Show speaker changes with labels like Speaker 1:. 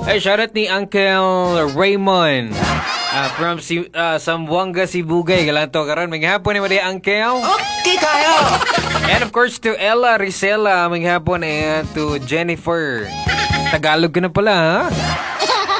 Speaker 1: Ay, shoutout ni Uncle Raymond. From Zamboanga, Sibugay. Galanto karon. Maghapon ni Maria Uncle.
Speaker 2: Okay kayo.
Speaker 1: And of course to Ella Rizela. Maghapon and to Jennifer. Tagalog ka na pala, ha?